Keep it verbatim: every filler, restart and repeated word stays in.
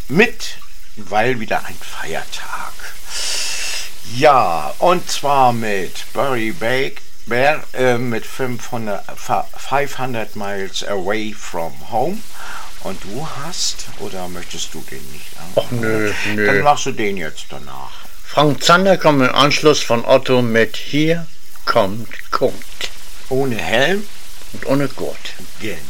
mit, weil wieder ein Feiertag. Ja, und zwar mit Barry Bake, Bear, äh, mit fünfhundert Miles Away from Home. Und du hast, oder möchtest du den nicht angucken? Ach nö, nö. Dann machst du den jetzt danach. Frank Zander kommt im Anschluss von Otto mit Hier kommt Kurt. Ohne Helm und ohne Gurt. Genau.